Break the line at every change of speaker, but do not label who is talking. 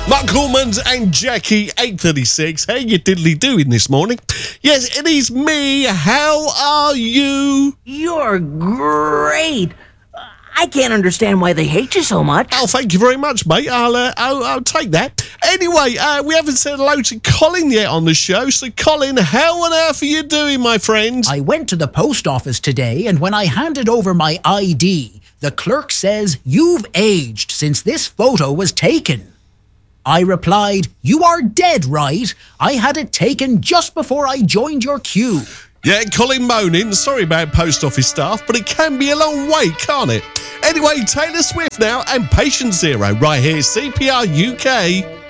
Mark Coolmans and Jackie, 8:36. How you diddly doing this morning? Yes, it is me. How are you?
You're great. I can't understand why they hate you so much.
Oh, thank you very much, mate. I'll take that. Anyway, we haven't said hello to Colin yet on the show. So, Colin, how on earth are you doing, my friend?
I went to the post office today, and when I handed over my ID, the clerk says, "You've aged since this photo was taken." I replied, "You are dead right. I had it taken just before I joined your queue."
Yeah, Colin moaning. Sorry about post office staff, but it can be a long wait, can't it? Anyway, Taylor Swift now and Patient Zero right here, CPR UK.